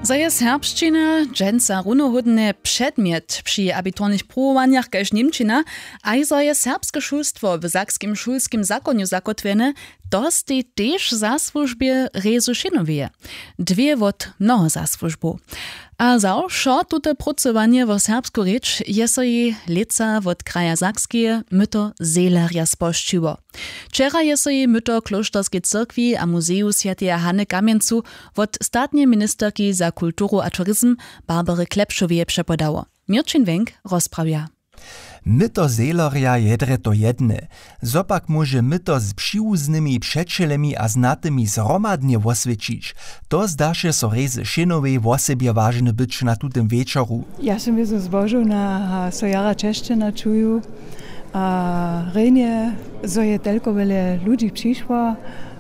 Za je serbšćina dženca runohodny przedmiot przy abiturnych próbowaniach kaž Němčina, a za je serbske šulstwo w sakskim šulskim zakonju zakotwene, to stej tež zasłużbie Rezu Šinowie. Dwie wot mnoho zasłużbu. A zawsze tute pracowanie w serbsku rzecz je so jej leca wot kraja Sakskie myto Seelerja spošćiło. Wczera je so jej myto Kloštorskiej cyrkwi a muzeju Świętej Hanny Kamjencu wot statnie ministerki za kulturu a turizm Barbary Klepšowie przepodało. Mirčin Wenk rozprawia. Myto Seelerja jedre to jedne. Zopak może myto z przyłuznymi przeczelemi a znatymi zromadnie osvědčić. To zdaše so Rezy Šinowej wosebie ważne być na tutym wieczoru. Ja som je zbožil na sojara čeština čuju. A rejnie, zo je telko vele ludzi přišlo.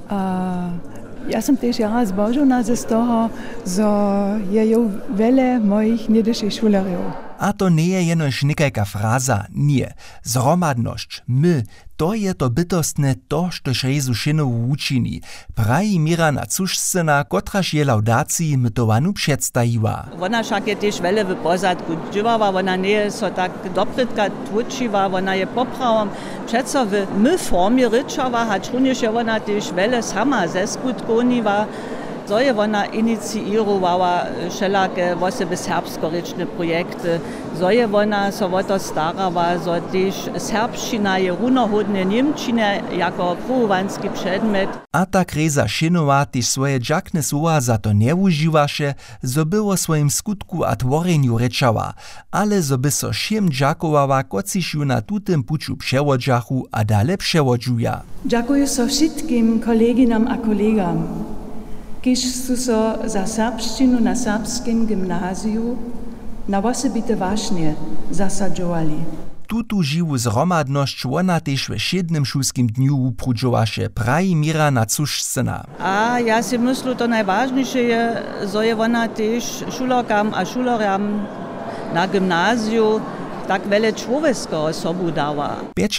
Ja som tež jara zbožil na z toho, zo je jo vele mojich niedeších šulerjov. A to nie je jenož nikajka fraza, nie. Zromadnosć, my, to je to bytostne to, štož Rezu Šinowu učini. Praji Mirana Cušcena, kotraž je laudaciji mytowanu předstajiła. Ona však je tež vele v pozadku dživava, ona nie je so tak dopritka tvučiva, ona je popravom přeco v my formie ryczava, hač runjež je ona tež vele sama ze skutkoniva. So je ona iniciirowała wszelakie wosebe serbsko-ryczne projekty. So je ona so o to starała, so też serbština je runohodne Němčine jako pruwanski przedmiot. A tak Reza Šinowa też swoje dżakne słowa za to nie używaše, zo było swoim skutku a tworeniu rečała, ale zo by so všem dżakowała, kociž ju na tutym puču přewodžachu a dale přewodžuja. Dziękuję so wszystkim koleginam a kolegam, kiž su so za serbšćinu na serbskim gimnaziju na osobite waśnie zasadzowali. Tutu živu zromadnosć ona też w 7. šulskim dniu uprudžovaše, praji Mirana Cušcena. A ja si myślę, to najważniejsze je, zo je ona też šulerkam a šulerjam na gimnaziu tak wiele człowiecko osobu dała.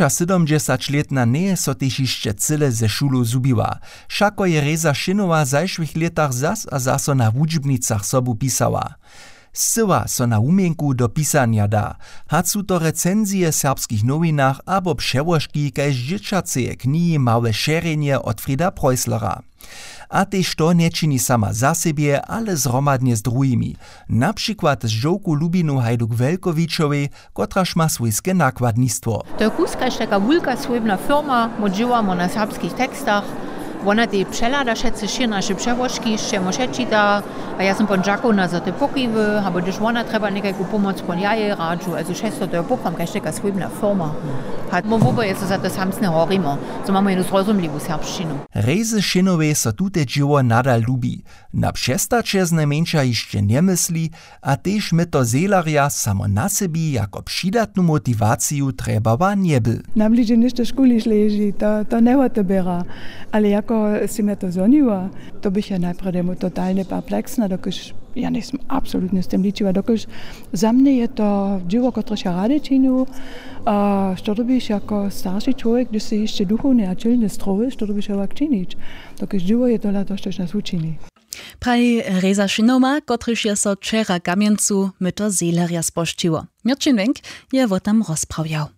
75-letna nie je so też jeszcze cyle ze szulu zubiła. Šako je Reza Šinowa w zajszłych latach zas a zaso na wudźbnicach sobu pisała. Syła so na umienku do pisania da. Hacu to recenzje w serbskich nowinach abo przełożki kaž dzieciaceje knihi małe szerenje od Frida Preußlera. A tež to nečini sama za siebie, ale zromadnie z drugimi. Na przykład z žołku Lubinu Hajduk-Velkovičovej, kotraž ma swojskie nakładnictwo. To je kuska taka wulka swojbna firma, modžiłamo na serbskich tekstach. Ona te przelada všetce šir naše převožky, še mošečita, a ja som pon džakovna za te pokiwy, abo když ona treba nekajku pomoc pon ja je radžu, also šesto to je pocham, kaž taka swojbna firma. Hat mo wobo je so za to samsne horimo, so mamo jednu zrozumlivú serbščinu. Rezy Šinowej so tute džiwo nadal lubi. Na přestače znajmenša jeszcze nie mysli, a tež myto Seelerja samo na sebi jako přidatnu motivaciju trebała nie by. Najbliżej niż do szkoli leży, to nie o to biera, ale jako si mnie to zoniła, to bych ja najpierw totalnie perpleksna, dokud ja nisem absolutnie z tym liczyła, dokud za mnie je to dzieło, które się rady czynił, a co robisz jako starszy człowiek, gdy się jeszcze duchownie a czylnie stroisz, to robisz jak czynić, dokud dzieło je to lato, coś nas uczyni. Praji Reza Šinowa, kotryž je so wczera Kamjencu myto Seelerja spošćiło. Mirčin Wenk je o tam rozprawiał.